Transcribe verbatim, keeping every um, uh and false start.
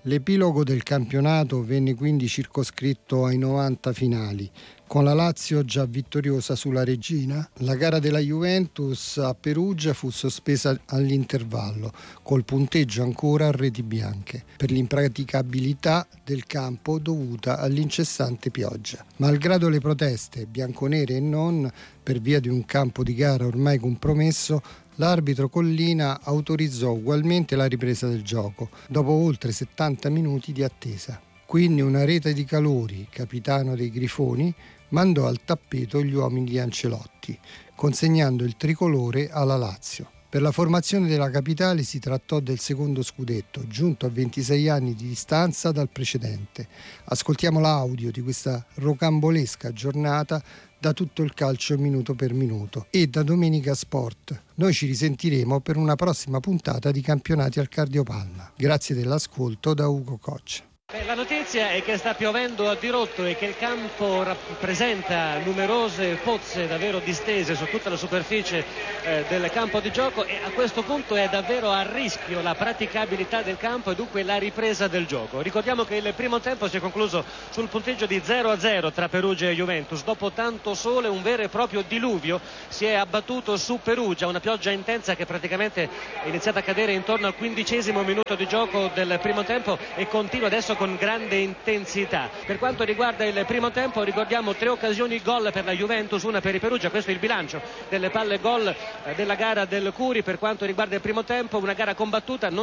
L'epilogo del campionato venne quindi circoscritto ai novanta finali, con la Lazio già vittoriosa sulla Regina. La gara della Juventus a Perugia fu sospesa all'intervallo, col punteggio ancora a reti bianche, per l'impraticabilità del campo dovuta all'incessante pioggia. Malgrado le proteste, bianconere e non, per via di un campo di gara ormai compromesso, l'arbitro Collina autorizzò ugualmente la ripresa del gioco, dopo oltre settanta minuti di attesa. Quindi una rete di Calori, capitano dei Grifoni, mandò al tappeto gli uomini di Ancelotti, consegnando il tricolore alla Lazio. Per la formazione della capitale si trattò del secondo scudetto, giunto a ventisei anni di distanza dal precedente. Ascoltiamo l'audio di questa rocambolesca giornata da Tutto il calcio minuto per minuto e da Domenica Sport. Noi ci risentiremo per una prossima puntata di Campionati al Cardiopalma. Grazie dell'ascolto da Ugo Coccia. La notizia è che sta piovendo a dirotto e che il campo rappresenta numerose pozze davvero distese su tutta la superficie eh, del campo di gioco, e a questo punto è davvero a rischio la praticabilità del campo e dunque la ripresa del gioco. Ricordiamo che il primo tempo si è concluso sul punteggio di zero a zero tra Perugia e Juventus. Dopo tanto sole, un vero e proprio diluvio si è abbattuto su Perugia, una pioggia intensa che praticamente è iniziata a cadere intorno al quindicesimo minuto di gioco del primo tempo e continua adesso con grande intensità. Per quanto riguarda il primo tempo, ricordiamo tre occasioni gol per la Juventus, una per il Perugia. Questo è il bilancio delle palle gol della gara del Curi per quanto riguarda il primo tempo, una gara combattuta. Non